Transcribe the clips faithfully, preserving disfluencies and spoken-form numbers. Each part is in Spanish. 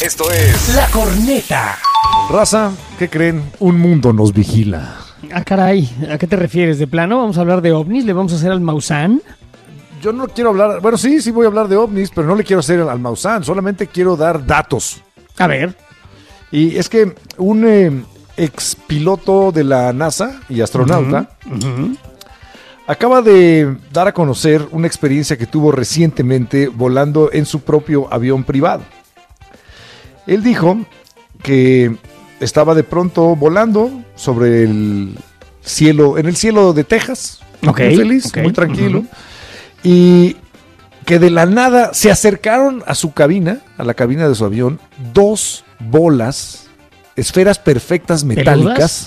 Esto es La Corneta. Raza, ¿qué creen? Un mundo nos vigila. Ah, caray, ¿a qué te refieres? ¿De plano? ¿Vamos a hablar de ovnis? ¿Le vamos a hacer al Maussan? Yo no quiero hablar, bueno, sí, sí voy a hablar de ovnis, pero no le quiero hacer al Maussan, solamente quiero dar datos. A ver. Y es que un eh, ex piloto de la NASA y astronauta Uh-huh, uh-huh. acaba de dar a conocer una experiencia que tuvo recientemente volando en su propio avión privado. Él dijo que estaba de pronto volando sobre el cielo, en el cielo de Texas, Ok, muy feliz, ok, muy tranquilo, uh-huh. y que de la nada se acercaron a su cabina, a la cabina de su avión, dos bolas, esferas perfectas metálicas.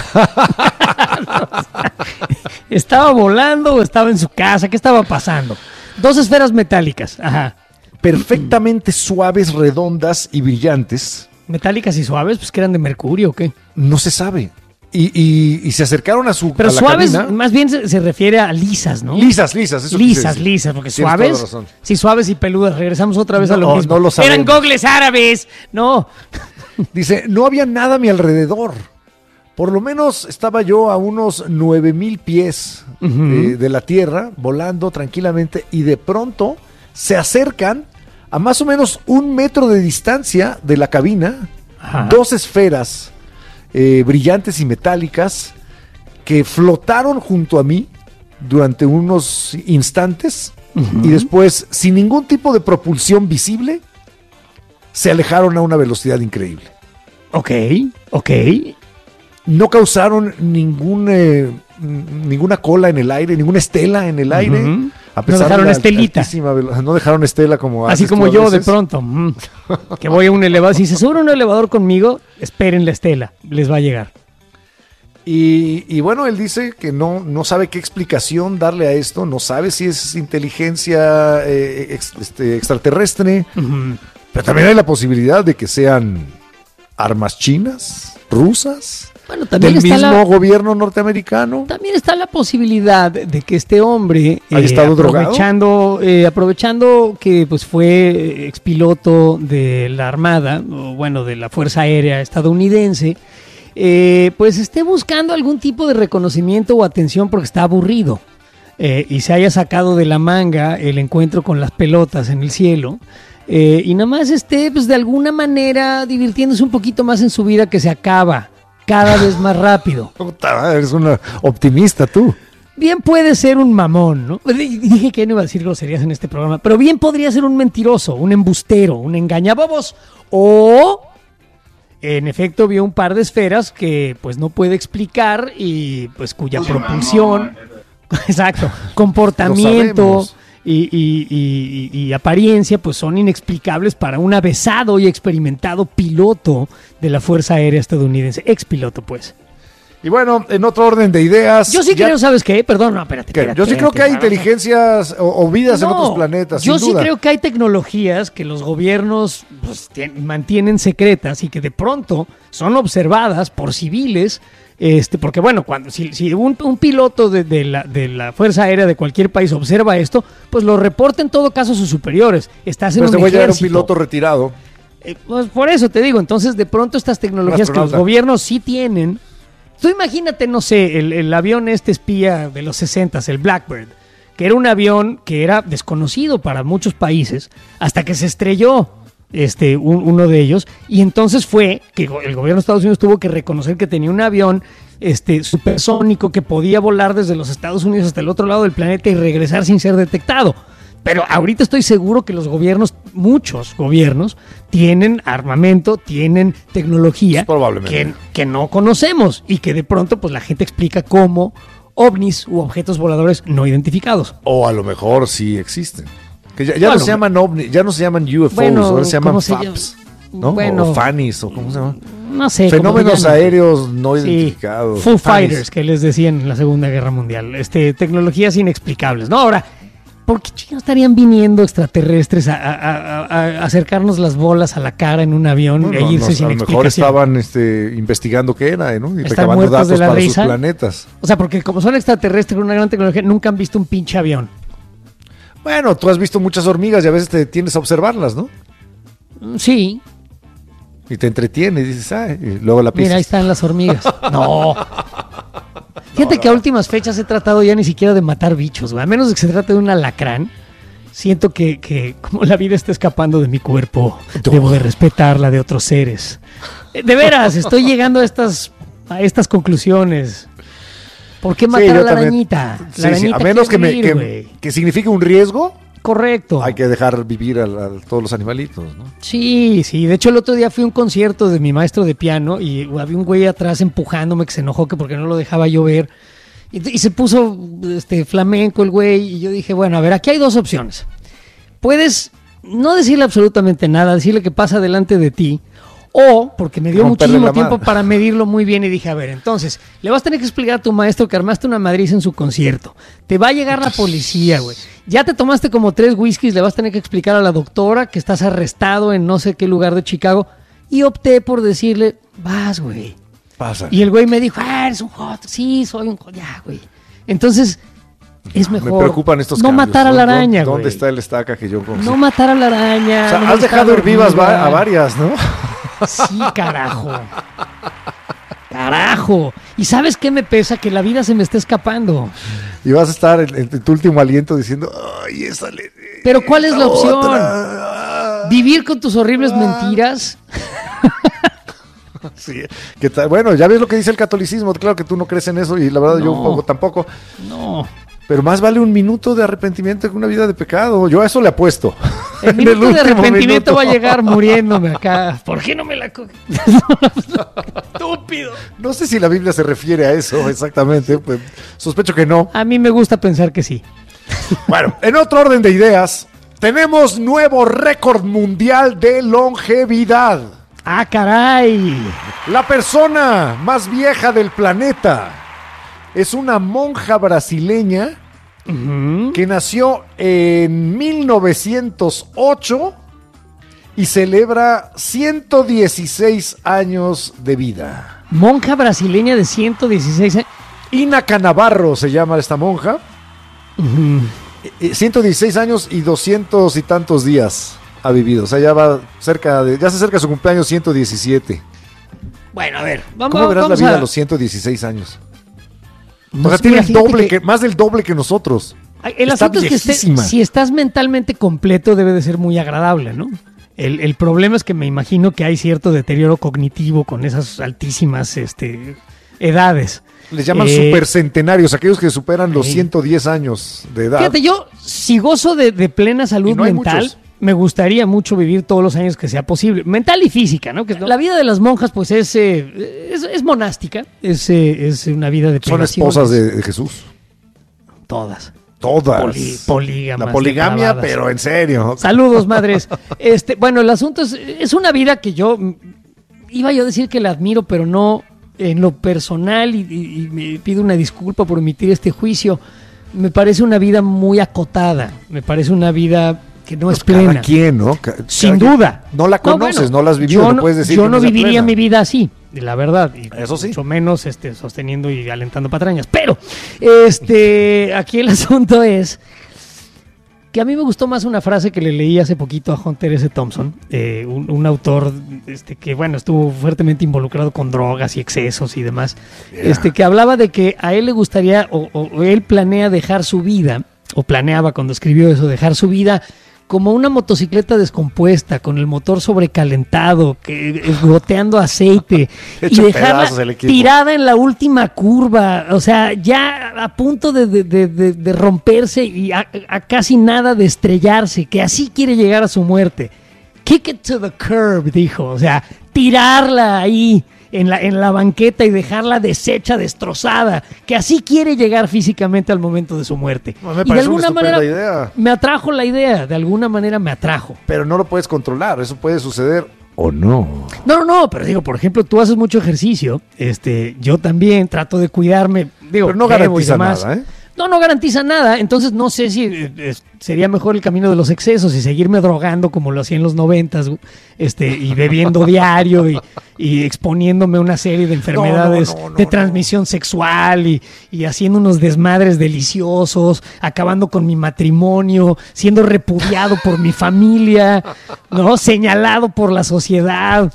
¿Estaba volando o estaba en su casa? ¿Qué estaba pasando? Dos esferas metálicas, ajá. Perfectamente suaves, redondas y brillantes. ¿Metálicas y suaves? Pues que eran de mercurio o qué. No se sabe. Y, y- y se acercaron a su Pero a la suaves, cabina. más bien se, se refiere a lisas, ¿no? Lisas, lisas. Eso quise Lisas, decir. lisas, porque Tienes toda la suaves, razón. sí, suaves y peludas. Regresamos otra vez a lo No, mismo. no lo Eran sabemos. gogles árabes, no. Dice, no había nada a mi alrededor. Por lo menos estaba yo a unos nueve mil pies Ujú. eh, de la Tierra, volando tranquilamente, y de pronto se acercan a más o menos un metro de distancia de la cabina, Ajá. dos esferas eh, brillantes y metálicas que flotaron junto a mí durante unos instantes y después, sin ningún tipo de propulsión visible, se alejaron a una velocidad increíble. Ok, ok. No causaron ningún, eh, ninguna cola en el aire, ninguna estela en el aire. Ujú. A No pesar dejaron de la estelita. altísima velo- No dejaron estela como Así haces como tú a yo de veces. pronto. mm, Que voy a un elevador. Si se sube a un elevador conmigo, esperen la estela. Les va a llegar. Y, y bueno, él dice que no, no sabe qué explicación darle a esto, no sabe si es inteligencia eh, ex- este, extraterrestre, Ujú. pero también hay la posibilidad de que sean armas chinas, rusas, Bueno, también del está, mismo la, gobierno norteamericano. también está la posibilidad de que este hombre, ¿Haya estado drogado? aprovechando, eh, aprovechando que pues fue eh, expiloto de la Armada, o bueno, de la Fuerza Aérea estadounidense, eh, pues esté buscando algún tipo de reconocimiento o atención porque está aburrido. Eh, y se haya sacado de la manga el encuentro con las pelotas en el cielo. Eh, y nada más esté, pues de alguna manera, divirtiéndose un poquito más en su vida que se acaba cada vez más rápido. Puta, eres una optimista tú. Bien puede ser un mamón, ¿no? D- Dije que no iba a decir groserías en este programa, pero bien podría ser un mentiroso, un embustero, un engañabobos, o en efecto vio un par de esferas que pues no puede explicar y pues cuya propulsión, exacto, comportamiento Lo sabemos. y, y- y- y- y apariencia pues son inexplicables para un avesado y experimentado piloto de la Fuerza Aérea estadounidense, expiloto pues. Y bueno, en otro orden de ideas. Yo sí ya- creo, ¿sabes qué? Perdón, no, espérate. ¿qué? espérate, Yo sí creo que hay espérate. inteligencias o, o vidas en No, otros planetas. Yo sin sí duda. creo que hay tecnologías que los gobiernos pues, tien- mantienen secretas y que de pronto son observadas por civiles. Este, porque bueno, cuando si, si un, un piloto de, de la, de la Fuerza Aérea de cualquier país observa esto, pues lo reporta en todo caso a sus superiores. Estás en Pero este un güey ya era un ejército. piloto retirado. Eh, pues por eso te digo, entonces de pronto estas tecnologías que los astronauta. gobiernos sí tienen. Tú imagínate, no sé, el, el avión este espía de los sesentas, el Blackbird, que era un avión que era desconocido para muchos países, hasta que se estrelló este, un- uno de ellos, y entonces fue que go- el gobierno de Estados Unidos tuvo que reconocer que tenía un avión este, supersónico que podía volar desde los Estados Unidos hasta el otro lado del planeta y regresar sin ser detectado. Pero ahorita estoy seguro que los gobiernos, muchos gobiernos, tienen armamento, tienen tecnología Probablemente. que, que no conocemos y que de pronto pues la gente explica cómo ovnis u objetos voladores no identificados. O a lo mejor sí existen. Que ya, ya Bueno, no se llaman ovni, ya no se llaman U F Os, bueno, ahora se llaman ¿cómo se F A Ps. llama? ¿No? Bueno. o FANIs, o cómo se llama. No sé. cómo Fenómenos se llaman. aéreos no Sí, identificados. Foo FANIs. Fighters, que les decían en la Segunda Guerra Mundial. Este, tecnologías inexplicables. No, ahora, ¿por qué chingados estarían viniendo extraterrestres a, a- a- a- a acercarnos las bolas a la cara en un avión Bueno, e irse no, sin a lo mejor explicación? estaban este, investigando qué era, ¿no? Y ¿Están recabando muertos datos de la para risa? sus planetas. O sea, porque como son extraterrestres con una gran tecnología, nunca han visto un pinche avión. Bueno, tú has visto muchas hormigas y a veces te tienes a observarlas, ¿no? Mm, Sí, Y te entretiene, y dices, ay, y luego la pisas. Mira, ahí están las hormigas. No. Fíjate no, que no. a últimas fechas he tratado ya ni siquiera de matar bichos, güey. A menos de que se trate de un alacrán. Siento que, que como la vida está escapando de mi cuerpo, no. debo de respetar la de otros seres. De veras, estoy llegando a estas, a estas conclusiones. ¿Por qué matar sí, a la también. arañita? Sí, la arañita sí. A menos que, vivir, me, que, que signifique un riesgo. Correcto. Hay que dejar vivir a, a todos los animalitos, ¿no? Sí, sí. De hecho, el otro día fui a un concierto de mi maestro de piano y había un güey atrás empujándome que se enojó que porque no lo dejaba yo ver. Y, y se puso este flamenco el güey y yo dije, bueno, a ver, aquí hay dos opciones. Puedes no decirle absolutamente nada, decirle que pasa delante de ti. O, porque me dio Romperle muchísimo tiempo para medirlo muy bien y dije, a ver, entonces, le vas a tener que explicar a tu maestro que armaste una madriz en su concierto. Te va a llegar la policía, güey. Ya te tomaste como tres whiskies, le vas a tener que explicar a la doctora que estás arrestado en no sé qué lugar de Chicago. Y opté por decirle, vas, güey. Pasa. Y el güey me dijo, ah, eres un hot. Sí, soy un hot. Ya, güey. Entonces, es mejor me preocupan estos no cambios, matar a la araña, güey. ¿Dónde está el estaca que yo conozco? No matar a la araña. O sea, no has dejado ir vivas va- a varias, ¿no? Sí, carajo. Carajo. ¿Y sabes qué me pesa? Que la vida se me está escapando. Y vas a estar en, en tu último aliento diciendo, ay, esa le... Pero ¿cuál es la opción? Otra. ¿Vivir con tus horribles ah. mentiras? Sí, que ta- bueno, ya ves lo que dice el catolicismo. Claro que tú no crees en eso y la verdad no, yo un poco tampoco. No. Pero más vale un minuto de arrepentimiento que una vida de pecado. Yo a eso le apuesto. El minuto el de arrepentimiento minuto. va a llegar muriéndome acá. ¿Por qué no me la co- Estúpido. No sé si la Biblia se refiere a eso exactamente. Pues, sospecho que no. A mí me gusta pensar que sí. Bueno, en otro orden de ideas, tenemos nuevo récord mundial de longevidad. ¡Ah, caray! La persona más vieja del planeta es una monja brasileña uh-huh. que nació en mil novecientos ocho y celebra ciento dieciséis años de vida. Monja brasileña de ciento dieciséis años. Ina Canavarro se llama esta monja. Uh-huh. ciento dieciséis años y doscientos y tantos días ha vivido. O sea, ya va cerca de, ya se acerca su cumpleaños ciento diecisiete. Bueno, a ver, vamos, ¿cómo verás vamos la vida a... a los ciento dieciséis años? No, o sea, tiene el doble que... que, más del doble que nosotros. El Está asunto viejísima. Es que esté, si estás mentalmente completo debe de ser muy agradable, ¿no? El, el problema es que me imagino que hay cierto deterioro cognitivo con esas altísimas este, edades. Les llaman eh, supercentenarios, aquellos que superan los eh, ciento diez años de edad. Fíjate, yo si gozo de, de plena salud no mental, muchos. Me gustaría mucho vivir todos los años que sea posible. Mental y física, ¿no? Que la vida de las monjas, pues, es, eh, es, es monástica. Es, eh, es una vida de Son esposas de, de Jesús. Todas. Todas. Poli, polígamas. La poligamia, depravadas. Pero en serio. Saludos, madres. Este, bueno, el asunto es, es una vida que yo, iba yo a decir que la admiro, pero no en lo personal, y, y, y me pido una disculpa por emitir este juicio. Me parece una vida muy acotada. Me parece una vida que no pues es plena. Cada quien, ¿no? Cada, Sin cada duda. Quien. No la conoces, no, bueno, no la has vivido, no, no puedes decir yo que no no viviría plena. mi vida así, la verdad. Y eso sí. Mucho menos este, sosteniendo y alentando patrañas. Pero, este, aquí el asunto es que a mí me gustó más una frase que le leí hace poquito a Hunter S. Thompson, eh, un, un autor este, que, bueno, estuvo fuertemente involucrado con drogas y excesos y demás, yeah. este, que hablaba de que a él le gustaría, o, o, o él planea dejar su vida, o planeaba cuando escribió eso, dejar su vida como una motocicleta descompuesta, con el motor sobrecalentado, que, goteando aceite, y dejarla tirada en la última curva, o sea, ya a punto de, de, de, de, de romperse y a, a casi nada de estrellarse, que así quiere llegar a su muerte. Kick it to the curb, dijo, o sea, tirarla ahí en la, en la banqueta y dejarla deshecha, destrozada, que así quiere llegar físicamente al momento de su muerte. No, me y de alguna manera idea. me atrajo la idea, de alguna manera me atrajo. Pero no lo puedes controlar, eso puede suceder o no. No, no, no, pero digo, por ejemplo, tú haces mucho ejercicio, este, yo también trato de cuidarme, digo, pero no garantiza nada, ¿eh? No, no garantiza nada, entonces no sé si eh, sería mejor el camino de los excesos y seguirme drogando como lo hacía en los noventas, este, y bebiendo diario y, y exponiéndome a una serie de enfermedades no, no, no, no, de transmisión no. sexual y, y haciendo unos desmadres deliciosos, acabando con mi matrimonio, siendo repudiado por mi familia, ¿no? Señalado por la sociedad.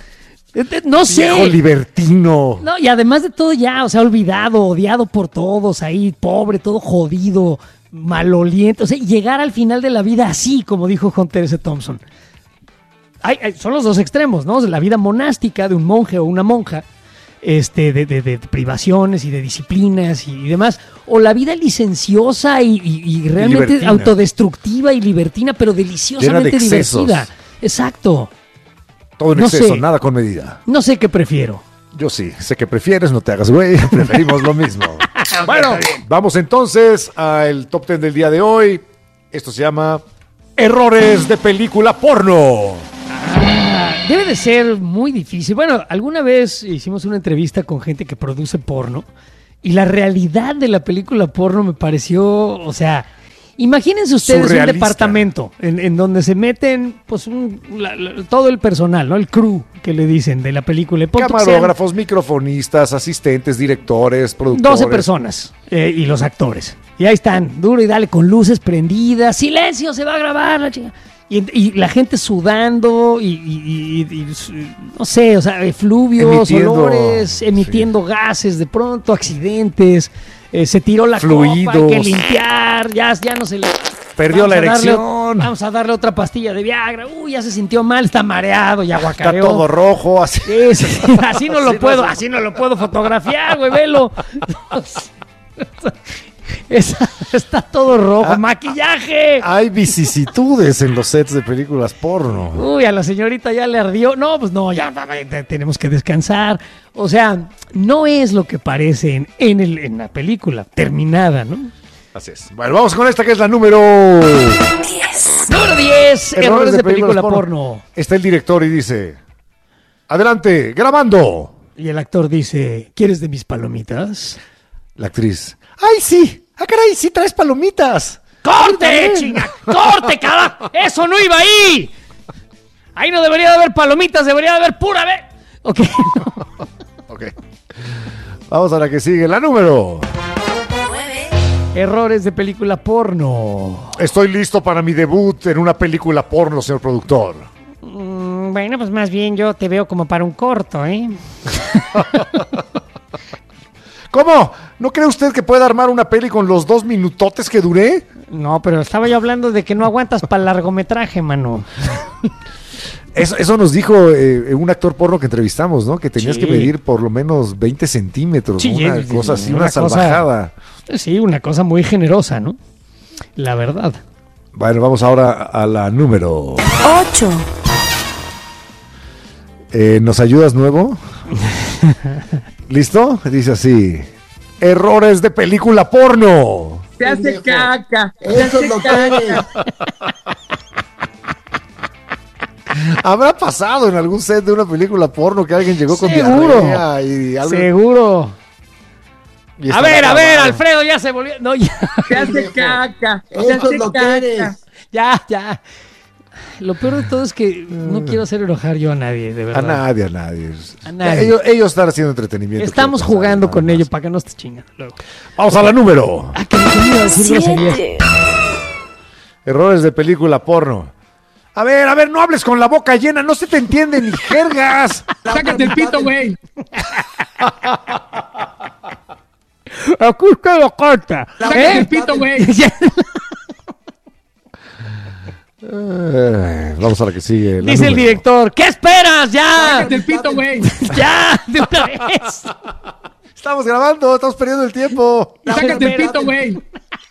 No sé. Viejo libertino. No, y además de todo ya, o sea, olvidado, odiado por todos, ahí, pobre, todo jodido, maloliente. O sea, llegar al final de la vida así, como dijo Hunter S. Thompson. Hay, hay, son los dos extremos, ¿no? La vida monástica de un monje o una monja, este, de, de, de privaciones y de disciplinas y, y demás, o la vida licenciosa y, y, y realmente y autodestructiva y libertina, pero deliciosamente de divertida. Exacto. Todo en no exceso, sé. nada con medida. No sé qué prefiero. Yo sí, sé que prefieres, no te hagas güey, preferimos lo mismo. Bueno, vamos entonces al top ten del día de hoy. Esto se llama Errores de película porno. Ah, debe de ser muy difícil. Bueno, alguna vez hicimos una entrevista con gente que produce porno y la realidad de la película porno me pareció, o sea, imagínense ustedes surrealista. Un departamento en, en donde se meten pues un, la, la, todo el personal, ¿no? El crew que le dicen de la película. Camarógrafos, microfonistas, asistentes, directores, productores. doce personas eh, y los actores. Y ahí están, duro y dale, con luces prendidas. ¡Silencio! Se va a grabar la chica. Y, y la gente sudando y, y, y, y no sé, o sea, efluvios, emitiendo, olores, emitiendo sí. gases de pronto, accidentes. Eh, se tiró la Fluidos. copa, hay que limpiar, ya, ya no se le... Perdió vamos la erección. Darle, vamos a darle otra pastilla de Viagra. Uy, ya se sintió mal, está mareado, ya guacareó. Está todo rojo, así. Sí, sí, así no lo así puedo, no así no lo puedo fotografiar, güey, velo. Está, está todo rojo, ah, maquillaje. Hay vicisitudes en los sets de películas porno. Uy, a la señorita ya le ardió. No, pues no, ya tenemos que descansar. O sea, no es lo que parece en, en, el, en la película terminada, ¿no? Así es. Bueno, vamos con esta que es la número diez. Número diez, errores, errores de, de película porno. porno. Está el director y dice: adelante, grabando. Y el actor dice: ¿quieres de mis palomitas? La actriz: ¡ay, sí! ¡Ah, caray! ¡Sí traes palomitas! ¡Corte, chinga! ¡Corte, carajo! ¡Eso no iba ahí! Ahí no debería de haber palomitas, debería de haber pura vez. Ok. No. Ok. Vamos a la que sigue, la número errores de película porno. Estoy listo para mi debut en una película porno, señor productor. Mm, bueno, pues más bien yo te veo como para un corto, ¿eh? ¿Cómo? ¿No cree usted que puede armar una peli con los dos minutotes que duré? No, pero estaba yo hablando de que no aguantas para largometraje, mano. Eso, eso nos dijo eh, un actor porno que entrevistamos, ¿no? Que tenías sí. que medir por lo menos veinte centímetros, sí, una sí, cosa así, una una salvajada. Cosa, sí, una cosa muy generosa, ¿no? La verdad. Bueno, vamos ahora a la número ocho. Eh, ¿Nos ayudas nuevo? ¿Listo? Dice así: errores de película porno. Se hace caca. Eso es lo que eres. ¿Habrá pasado en algún set de una película porno que alguien llegó con Seguro. diarrea y algo? Seguro. Y a ver, a ver, Alfredo ya se volvió. No, ya. Se hace caca. Eso es lo que eres. Ya, ya. Lo peor de todo es que no quiero hacer enojar yo a nadie, de verdad. A nadie, a nadie. A nadie. Ellos, ellos están haciendo entretenimiento. Estamos jugando con ellos para que no estés chingando luego. Vamos a la número. Ah, que me iba a decir grosería. Errores de película porno. A ver, a ver, no hables con la boca llena, no se te entiende ni jergas. Sácate el pito, güey. Aquí está la carta. Sácate ¿Eh? el pito, güey. Eh, vamos a la que sigue. La Dice el número. director: ¿qué esperas? ¡Ya! Sácate el pito, güey. ¡Ya! ¡De una vez! Estamos grabando, estamos perdiendo el tiempo. Sácate el pito, güey.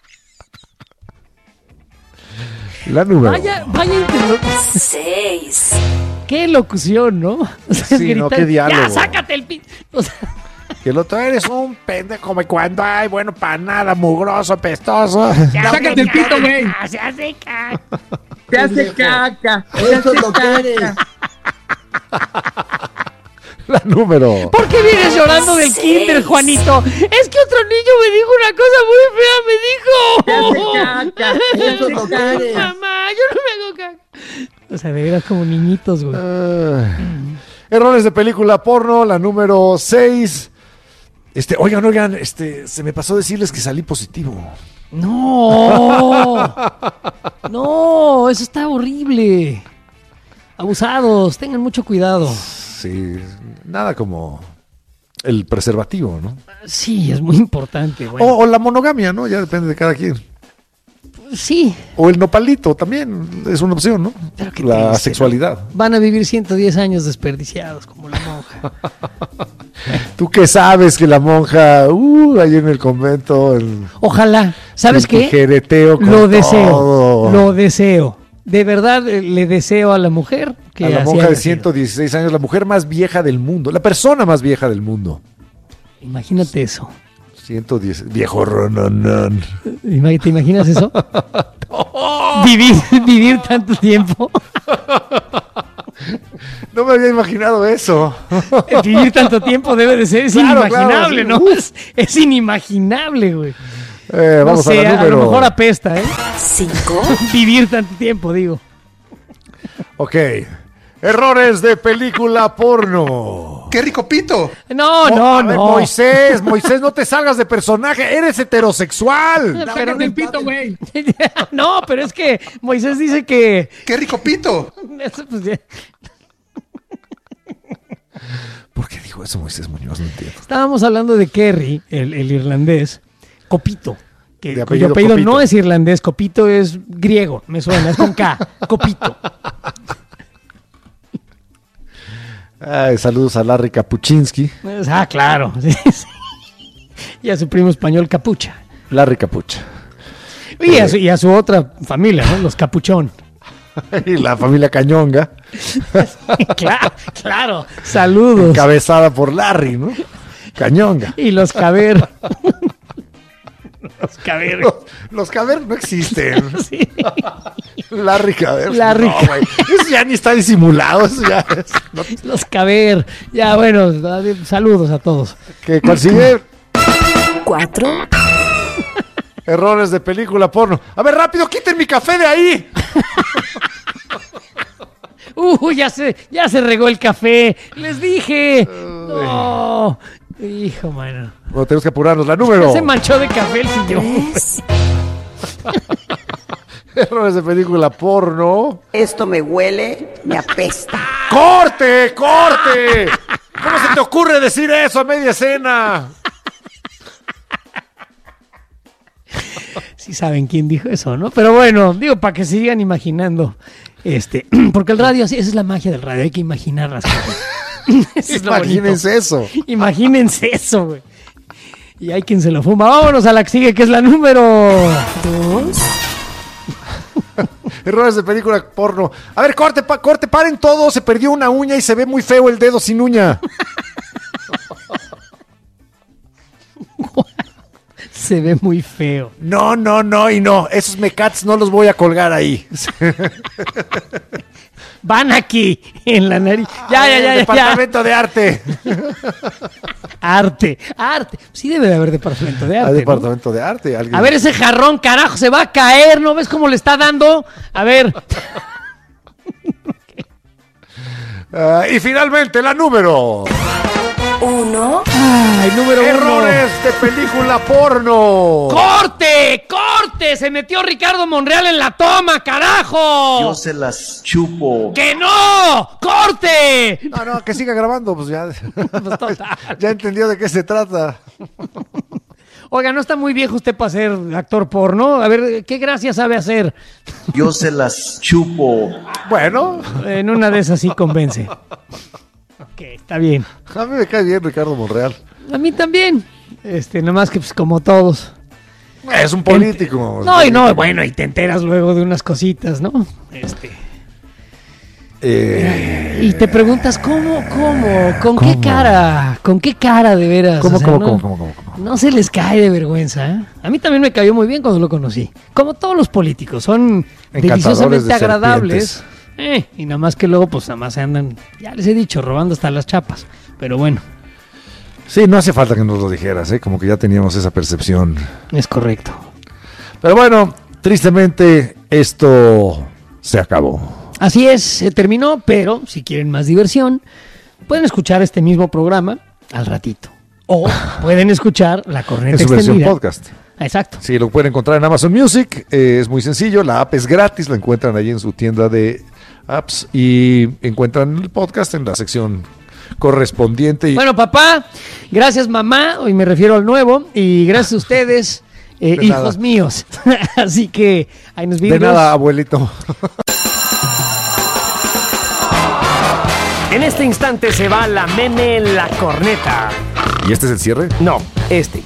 La número. Vaya, vaya interlo- seis. Qué locución, ¿no? O sea, Sí, no, gritar, qué diálogo. ¡ya, sácate el pito! O sea, Que el otro eres un pendejo como cuando hay, bueno, para nada, mugroso, pestoso. ya, Sácate el pito, güey. ya, Se hace caca. Se hace caca. Se Eso hace es lo que eres. caca. La número. ¿Por qué vienes llorando del Seis. kinder, Juanito? Es que otro niño me dijo una cosa muy fea, me dijo. Se hace caca. Se Eso es lo hace que caca. eres. Mamá, yo no me hago caca. O sea, de veras como niñitos, güey. Ah, errores de película porno, la número seis. Este, oigan, oigan, este, se me pasó decirles que salí positivo. No. No, eso está horrible. Abusados, tengan mucho cuidado. Sí, nada como el preservativo, ¿no? Sí, es muy importante. Bueno. O, o la monogamia, ¿no? Ya depende de cada quien. Sí. O el nopalito también es una opción, ¿no? Pero qué La triste, sexualidad. ¿no? Van a vivir ciento diez años desperdiciados como la monja. Tú qué sabes que la monja, uh, ahí en el convento, el, Ojalá. ¿Sabes el qué? tijereteo con Lo deseo. todo. Lo deseo. De verdad eh, le deseo a la mujer que A la así monja haya de sido. ciento dieciséis años, la mujer más vieja del mundo, la persona más vieja del mundo. Imagínate eso. ciento diez, viejo rononón. Ima- ¿Te imaginas eso? Vivir, vivir tanto tiempo. No me había imaginado eso. Vivir tanto tiempo debe de ser, es Claro, inimaginable, claro, sí. ¿no? Es, es inimaginable, güey. Eh, No vamos sé, a la a número. lo mejor apesta, ¿eh? cinco, Vivir tanto tiempo, digo. Ok. Errores de película porno. ¡Qué rico pito! No, Mo- no, a ver, no. Moisés, Moisés, no te salgas de personaje. Eres heterosexual. Pero Sácate el pito, güey. No, pero es que Moisés dice que... ¡Qué rico pito! Eso, pues, ya. ¿Por qué dijo eso Moisés Muñoz? No entiendo. Estábamos hablando de Kerry, el, el irlandés, Copito, que De cuyo apellido apellido Copito. no es irlandés, Copito es griego, me suena, es con K, Copito. Ay, saludos a Larry Kapuczynski. Ah, claro. Sí, sí. Y a su primo español Capucha. Larry Capucha. Y a su, y a su otra familia, ¿no? Los Capuchón. Y la familia Cañonga, Claro, claro. Saludos. encabezada por Larry, ¿no? Cañonga. Y los Caber. Los Caber. Los, los Caber no existen. Sí. Larry Caber. Larry No, güey. Eso ya ni está disimulado. Eso ya es. no- Los Caber. Ya, bueno, saludos a todos. ¿Qué, ¿Cuál sigue? cuatro, Errores de película porno. A ver, rápido, quiten mi café de ahí. Uh, ya se, ya se regó el café. Les dije. No. Hijo, mano. Bueno, tenemos que apurarnos. La número. Ya se manchó de café el sillón. tres, Errores de película porno. Esto me huele, me apesta. ¡Corte! ¡Corte! ¿Cómo se te ocurre decir eso a media escena? Sí saben quién dijo eso, ¿no? Pero bueno, digo, para que sigan imaginando. Este, porque el radio, sí, esa es la magia del radio, hay que imaginar las cosas. Eso es lo Imagínense eso. bonito. Imagínense eso, güey. Y hay quien se lo fuma. Vámonos a la que sigue, que es la número. dos, Errores de película porno. A ver, corte, pa- corte, paren todo. Se perdió una uña y se ve muy feo el dedo sin uña. Se ve muy feo. No, no, no y no. Esos mecats no los voy a colgar ahí. Van aquí, en la nariz. Ya, ya, ya, ya, ya. Departamento de arte. Arte, arte. Sí debe de haber departamento de Al arte, ¿no? departamento de arte. alguien- A ver, ese jarrón, carajo, se va a caer. ¿No ves cómo le está dando? A ver. Ah, y finalmente la número. uno, Ay, número uno. Errores de película porno. ¡Corte! ¡Corte! Se metió Ricardo Monreal en la toma, carajo. Yo se las chupo. ¡Que no! ¡Corte! No, no, que siga grabando, pues ya. Pues total. Ya entendió de qué se trata. Oiga, ¿no está muy viejo usted para ser actor porno? A ver, ¿qué gracia sabe hacer? Yo se las chupo. Bueno, En una de esas sí convence. Ok, está bien. a mí me cae bien Ricardo Monreal. A mí también. Este, nomás que pues como todos. Es un político. No, y no, bueno, y te enteras luego de unas cositas, ¿no? Este. Eh, Y te preguntas, ¿cómo, cómo? ¿Con qué ¿Cómo? cara? ¿Con qué cara de veras? ¿Cómo, O sea, cómo, no, cómo, cómo, cómo, cómo? No se les cae de vergüenza, ¿eh? A mí también me cayó muy bien cuando lo conocí. Como todos los políticos, son Encantadores deliciosamente de agradables. Eh, y nada más que luego, pues nada más se andan, ya les he dicho, robando hasta las chapas. Pero bueno, Sí, no hace falta que nos lo dijeras, ¿eh? Como que ya teníamos esa percepción. es correcto. Pero bueno, tristemente esto se acabó. Así es, se terminó, pero si quieren más diversión, pueden escuchar este mismo programa al ratito. O pueden escuchar la corneta En su versión extendida. podcast. Exacto. Sí, lo pueden encontrar en Amazon Music. eh, es muy sencillo. La app es gratis. La encuentran ahí en su tienda de apps. Y encuentran el podcast en la sección correspondiente. Y... Bueno, papá, gracias mamá, hoy me refiero al nuevo, y gracias a ustedes, eh, De hijos nada. míos. Así que ahí nos de vemos. nada, abuelito. En este instante se va la meme la corneta. ¿Y este es el cierre? No, este.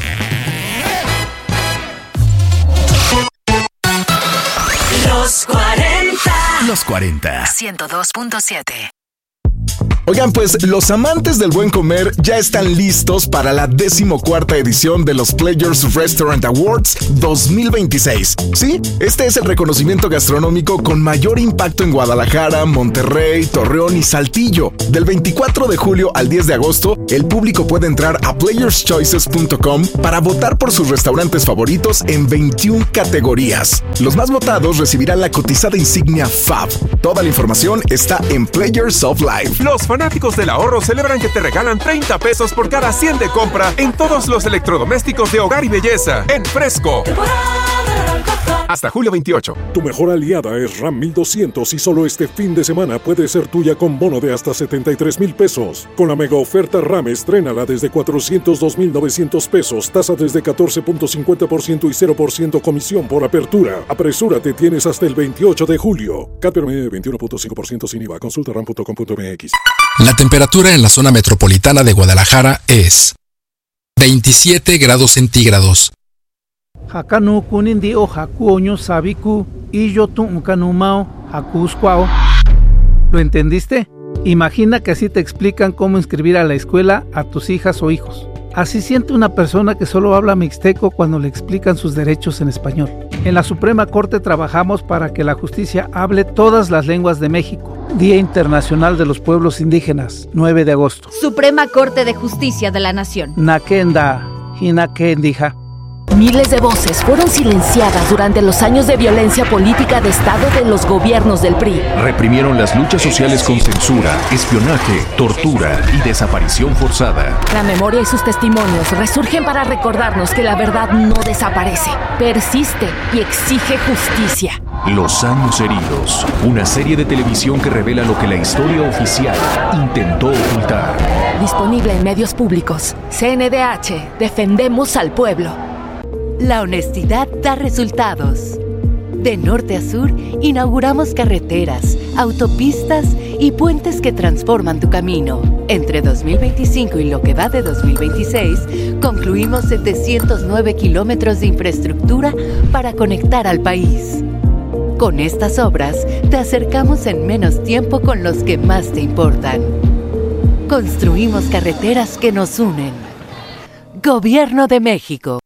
Los cuarenta. Los cuarenta. ciento dos punto siete. Oigan, pues los amantes del buen comer ya están listos para la decimocuarta edición de los Players Restaurant Awards dos mil veintiséis. Sí, este es el reconocimiento gastronómico con mayor impacto en Guadalajara, Monterrey, Torreón y Saltillo. Del veinticuatro de julio al diez de agosto, el público puede entrar a players choices punto com para votar por sus restaurantes favoritos en veintiuna categorías. Los más votados recibirán la cotizada insignia F A B. Toda la información está en Players of Life. Los fanáticos del ahorro celebran que te regalan treinta pesos por cada cien de compra en todos los electrodomésticos de hogar y belleza en Fresco. Hasta julio veintiocho. Tu mejor aliada es RAM mil doscientos y solo este fin de semana puede ser tuya con bono de hasta setenta y tres mil pesos. Con la mega oferta RAM, estrénala desde cuatrocientos dos mil novecientos pesos, tasa desde catorce punto cincuenta por ciento y cero por ciento comisión por apertura. Apresúrate, tienes hasta el veintiocho de julio. C A T promedio de veintiuno punto cinco por ciento sin I V A. Consulta ram punto com punto m x. La temperatura en la zona metropolitana de Guadalajara es veintisiete grados centígrados. Hakanu kunindi o hakuoño sabiku y yo tu unkanumao hakuskwao. ¿Lo entendiste? Imagina que así te explican cómo inscribir a la escuela a tus hijas o hijos. Así siente una persona que solo habla mixteco cuando le explican sus derechos en español. En la Suprema Corte trabajamos para que la justicia hable todas las lenguas de México. Día Internacional de los Pueblos Indígenas, nueve de agosto. Suprema Corte de Justicia de la Nación. Nakenda, Hinakendija. Miles de voces fueron silenciadas durante los años de violencia política de Estado de los gobiernos del P R I. Reprimieron las luchas sociales con censura, espionaje, tortura y desaparición forzada. La memoria y sus testimonios resurgen para recordarnos que la verdad no desaparece, persiste y exige justicia. Los años heridos, una serie de televisión que revela lo que la historia oficial intentó ocultar. Disponible en medios públicos. C N D H, defendemos al pueblo. La honestidad da resultados. De norte a sur, inauguramos carreteras, autopistas y puentes que transforman tu camino. Entre dos mil veinticinco y lo que va de dos mil veintiséis, concluimos setecientos nueve kilómetros de infraestructura para conectar al país. Con estas obras, te acercamos en menos tiempo con los que más te importan. Construimos carreteras que nos unen. Gobierno de México.